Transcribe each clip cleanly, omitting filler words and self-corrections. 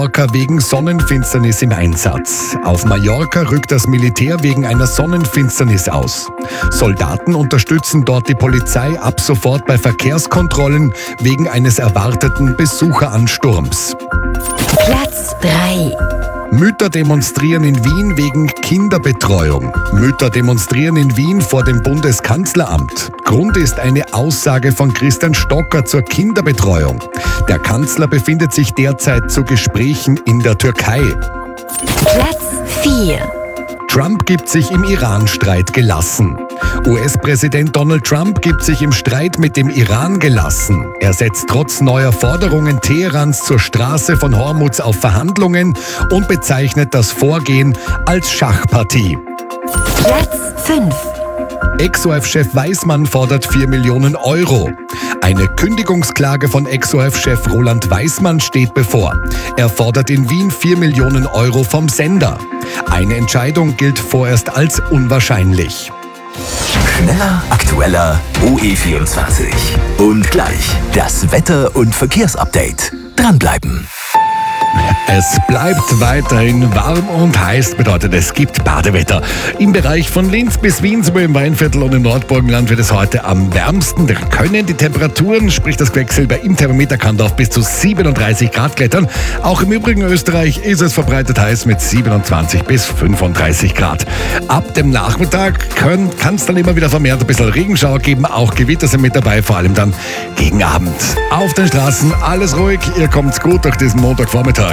Mallorca wegen Sonnenfinsternis im Einsatz. Auf Mallorca rückt das Militär wegen einer Sonnenfinsternis aus. Soldaten unterstützen dort die Polizei ab sofort bei Verkehrskontrollen wegen eines erwarteten Besucheransturms. Platz 3. Mütter demonstrieren in Wien wegen Kinderbetreuung. Mütter demonstrieren in Wien vor dem Bundeskanzleramt. Grund ist eine Aussage von Christian Stocker zur Kinderbetreuung. Der Kanzler befindet sich derzeit zu Gesprächen in der Türkei. Platz 4. Trump gibt sich im Iran-Streit gelassen. US-Präsident Donald Trump gibt sich im Streit mit dem Iran gelassen. Er setzt trotz neuer Forderungen Teherans zur Straße von Hormuz auf Verhandlungen und bezeichnet das Vorgehen als Schachpartie. Platz 5. Ex-ORF-Chef Weismann fordert 4 Millionen Euro. Eine Kündigungsklage von Ex-ORF-Chef Roland Weismann steht bevor. Er fordert in Wien 4 Millionen Euro vom Sender. Eine Entscheidung gilt vorerst als unwahrscheinlich. Schneller, aktueller, OE24. Und gleich das Wetter- und Verkehrsupdate. Dranbleiben. Es bleibt weiterhin warm und heiß, bedeutet es gibt Badewetter. Im Bereich von Linz bis Wien, sowohl im Weinviertel und im Nordburgenland wird es heute am wärmsten. Da können die Temperaturen, sprich das Quecksilber im Thermometer, kann auf bis zu 37 Grad klettern. Auch im übrigen Österreich ist es verbreitet heiß mit 27 bis 35 Grad. Ab dem Nachmittag kann es dann immer wieder vermehrt ein bisschen Regenschauer geben. Auch Gewitter sind mit dabei, vor allem dann gegen Abend. Auf den Straßen alles ruhig, ihr kommt's gut durch diesen Montagvormittag.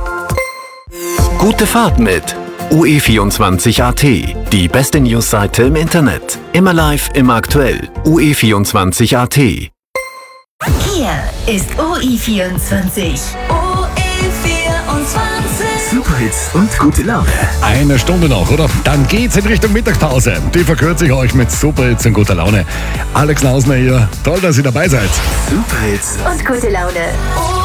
Gute Fahrt mit OE24.at, die beste Newsseite im Internet. Immer live, immer aktuell. OE24.at. Hier ist OE24. Superhits und gute Laune. Eine Stunde noch, oder? Dann geht's in Richtung Mittagspause. Die verkürze ich euch mit Superhits und guter Laune. Alex Lausner hier. Toll, dass ihr dabei seid. Superhits Und gute Laune.